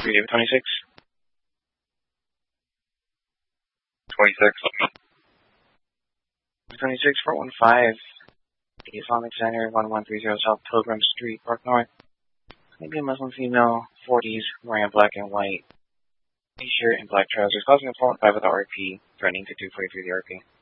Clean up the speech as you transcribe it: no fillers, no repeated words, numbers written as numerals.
David 26. 26 415. The Islamic Center, 1130 South Pilgrim Street, Park North. Maybe a Muslim female, 40s, wearing a black and white t-shirt and black trousers, causing a fault 5 with the RP, threatening to 243 the RP.